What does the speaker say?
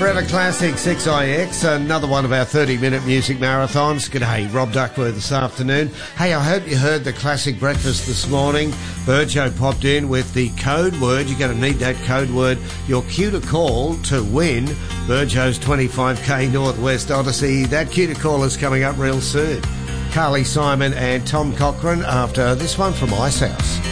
Forever Classic 6IX, another one of our 30-minute music marathons. G'day, Rob Duckworth this afternoon. Hey, I hope you heard the classic breakfast this morning. Burjo popped in with the code word. You're going to need that code word. Your cue to call to win Burjo's 25k Northwest Odyssey. That cue to call is coming up real soon. Carly Simon and Tom Cochrane after this one from Icehouse.